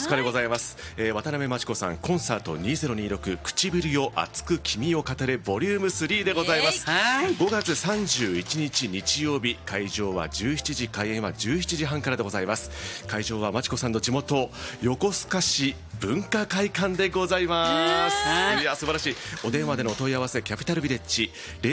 日でございます、渡辺真知子さんコンサート2026唇を熱く君を語れボリューム3でございます、5月31日日曜日、会場は17時、開演は17時半からでございます。会場は真知子さんの地元横須賀市文化会館でございます。いや素晴らしい。お電話でのお問い合わせキャピタルビレッジ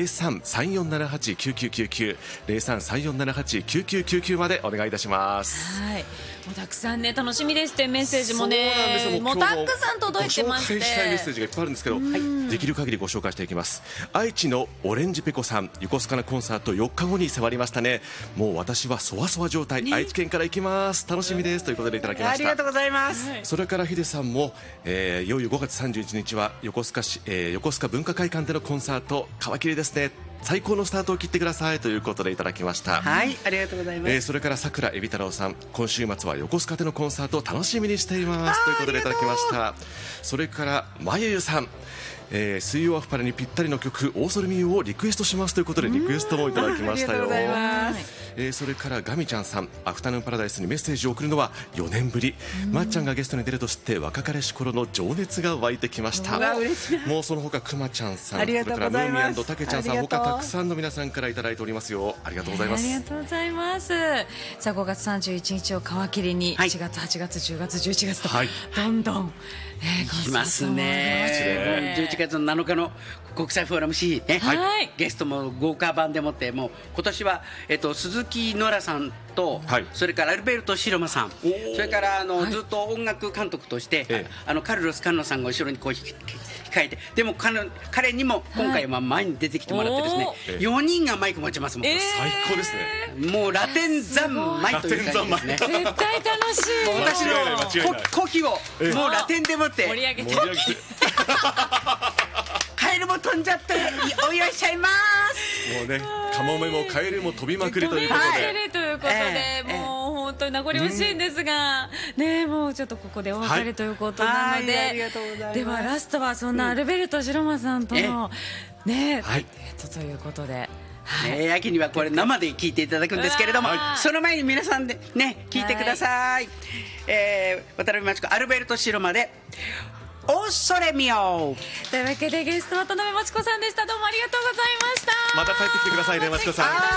0334789999 0334789999 までお願いいたします。 はい、もうたくさんね楽しみですってメッセージもねもうたくさん届いてまして、 ご紹介したいメッセージがいっぱいあるんですけど、できる限りご紹介していきます。愛知のオレンジペコさん、横須賀のコンサート4日後に迫りましたね。もう私はそわそわ状態、愛知県から行きます、楽しみですということでいただきました。 ありがとうございます。 それからヒデさんも、いよいよ5月31日は横須賀文化会館でのコンサート、皮切りですね、最高のスタートを切ってくださいということでいただきました。 はい、ありがとうございます。 それから桜海老太郎さん、今週末は横須賀でのコンサートを楽しみにしていますということでいただきました。それからまゆゆさん、水曜アフパラにぴったりの曲オーソルミューをリクエストしますということでリクエストもいただきましたよ。それからガミちゃんさん、アフタヌーンパラダイスにメッセージを送るのは4年ぶり、まっちゃんがゲストに出ると知って若かりし頃の情熱が湧いてきました。もうその他くまちゃんさん、それからムーミン&たけちゃんさん、他たくさんの皆さんからいただいておりますよ。ありがとうございます。 ありがとうございます。さあ5月31日を皮切りに7月8月10月11月とどんどん来ますね。11月の7日の国際フォーラム C ね、ゲストも豪華版でもって、もう今年は、鈴木ノラさんと、それからアルベルト・シロマさん、それからずっと音楽監督として、カルロス・カンノさんが後ろにこう控えて、でも彼にも今回は前に出てきてもらってですね、4人がマイク持ちますもん。 最高ですね。 もうラテン三昧という感じですね。 絶対楽しい。 私の呼気をもうラテンでもって盛り上げてカエルも飛んじゃってお祝いしちゃいます。 もうね、カモメもカエルも飛びまくりということで、 もう本当に名残惜しいんですが、ね、もうちょっとここでお別れということなので、ではラストはそんなアルベルト・シロマさんとのねということで、 秋にはこれ生で聞いていただくんですけれども、その前に皆さんでね聞いてください。渡辺真知子、アルベルト・シロマでオーソレミオというわけでゲスト渡辺真知子さんでした。どうもありがとうございました。 また帰ってきてくださいね、真知子さん。